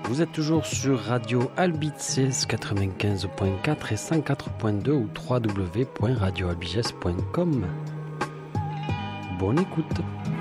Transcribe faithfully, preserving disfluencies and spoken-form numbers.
Vous êtes toujours sur Radio Albiges quatre-vingt-quinze point quatre et cent quatre point deux ou w w w point radio albiges point com. Bonne écoute.